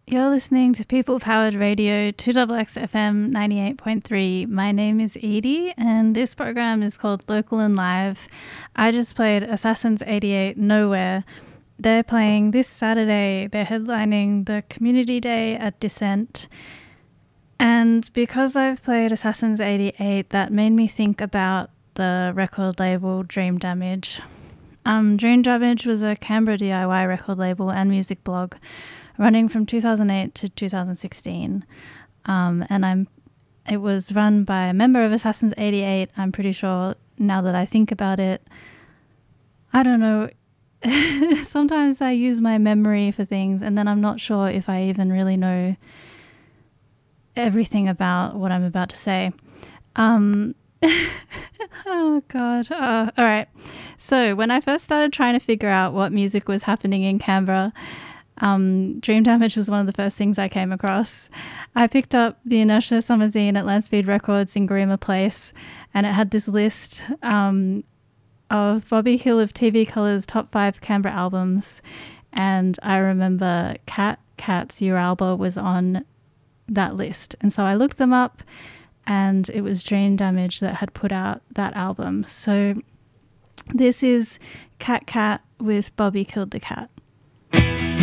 You're listening to People Powered Radio 2XX FM 98.3. My name is Edie and this program is called Local and Live. I just played Assassins 88 Nowhere. They're playing this Saturday. They're headlining the Community Day at Dissent. And because I've played Assassins 88, that made me think about the record label Dream Damage. Dream Damage was a Canberra DIY record label and music blog running from 2008 to 2016. It was run by a member of Assassins 88. I'm pretty sure now that I think about it. I don't know. Sometimes I use my memory for things and then I'm not sure if I even really know everything about what I'm about to say. Oh God. All right. So when I first started trying to figure out what music was happening in Canberra, Dream Damage was one of the first things I came across. I picked up the Inertia Summer Zine at Landspeed Records in Garema Place, and it had this list of Bobby Hill of TV Colour's top 5 Canberra albums, and I remember Cat's Uralba was on that list. And so I looked them up, and it was Dream Damage that had put out that album. So this is Cat with Bobby Killed the Cat.